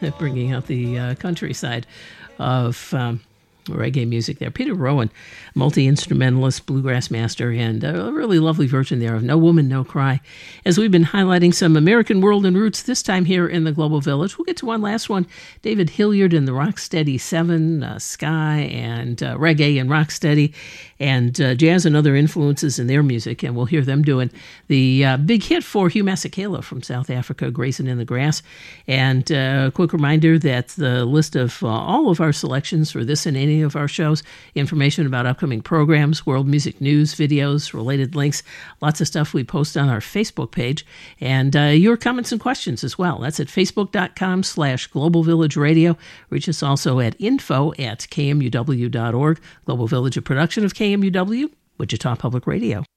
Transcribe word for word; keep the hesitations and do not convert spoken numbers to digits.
bringing out the uh, countryside of um, reggae music there. Peter Rowan, multi-instrumentalist, bluegrass master, and a really lovely version there of No Woman, No Cry. As we've been highlighting some American world and roots, this time here in the Global Village, we'll get to one last one. David Hilliard and the Rocksteady Seven, uh, ska and uh, reggae and rocksteady, and uh, jazz and other influences in their music, and we'll hear them doing the uh, big hit for Hugh Masekela from South Africa, Grazing in the Grass. And uh, a quick reminder that the list of uh, all of our selections for this and any of our shows, information about upcoming programs, world music news, videos, related links, lots of stuff we post on our Facebook page, and uh, your comments and questions as well. That's at facebook.com slash Global Village Radio. Reach us also at info at kmuw dot org. Global Village, a production of K M U W, Wichita Public Radio.